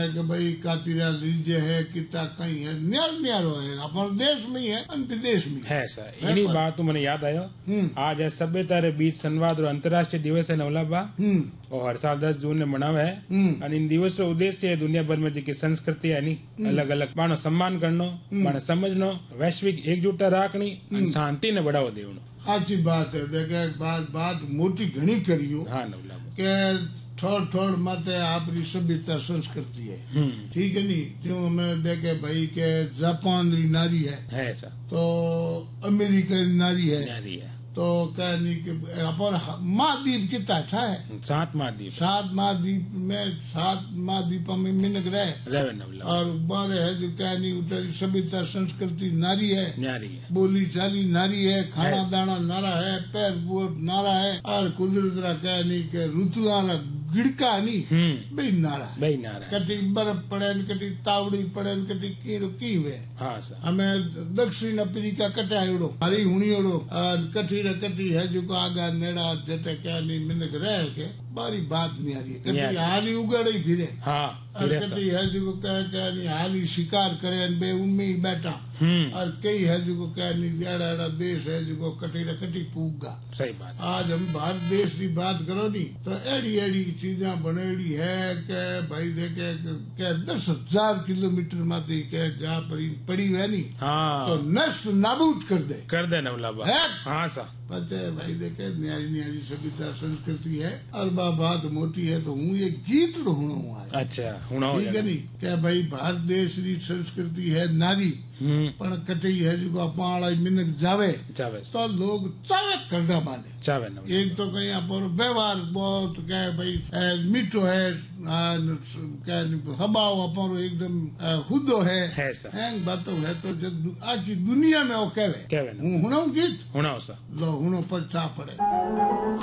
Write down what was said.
है कि भाई कातिरा लीजे है किता कहीं है न्यारो है अपन देश में ही है और विदेश में है सर। इन्हीं बात मैंने याद आयो, आज है सभ्यता रे बीच संवाद और अंतर्राष्ट्रीय दिवस है नवलाबा, और हर साल 10 जून ने मनावे है। और इन दिवस रो उद्देश्य है दुनिया भर में जी संस्कृति है नी अलग अलग मानो सम्मान करनो, मानो समझनो, वैश्विक एकजुटता राखनी और शांति ने बढ़ावा देवनो। अच्छी बात है। देखे बात मोटी घनी करियो। हाँ नवलाबा के थोड़ माते आपरी सभ्यता संस्कृति है, ठीक है नी। जो हमें देखे भाई के जापान री नारी है सर, तो अमेरिका री नारी है, तो क्या नहीं कि अपन महाद्वीप कितना अच्छा है, 7 महाद्वीप, 7 महाद्वीप में 7 महाद्वीप में मिनक रहे और बारे है जो क्या नहीं उतरी सभ्यता संस्कृति नारी है, बोली चाली नारी है, खाना दाना नारा है, पैर बोट नारा है, और कुदरत रा क्या नहीं के ऋतुआ गिड़का नहीं बई नारा कटी बर्फ पड़े कटी तावड़ी पड़े कटी कीरो की वे। हाँ सर, हमें दक्षिण अफ्रीका कटायोड़ो हरी हुणियोड़ो कटी रे कटी है जो आगा नेड़ा जटे क्या नहीं मिनक रह के बारी बात नहीं आ रही है। कटी हाली उगड़ी फिरे, कटी है जो क्या नहीं हाली शिकार करे बे उनमें ही बैठा, और कई है जो क्या नहीं एड़ा देश है जो कटी रे कटी पूगा। सही बात। आज हम भारत देश की बात करो नी तो एड़ी चीजा बनेड़ी है के भाई देखे के 10,000 किलोमीटर माती के जहाँ पर पड़ी है नी तो नष्ट नाबूद कर दे नवलाबा। हाँ सर, पता है भाई देखे न्यारी सभ्यता संस्कृति है और बात मोटी है तो हूँ ये गीत ढूंढू। अच्छा ठीक है नी क्या भाई भारत देश की संस्कृति है नारी पण कटी है जो अपाड़ा मिनक जावे तो लोग चावे करना माने एक तो कहीं पर व्यवहार बहुत क्या भाई मीठो है क्या हबाव अपन एकदम हुदो है बातों है तो जब आज की दुनिया में वो कहवे हूँ गीत हुणाओ सा लो हुणो पर चा पड़े।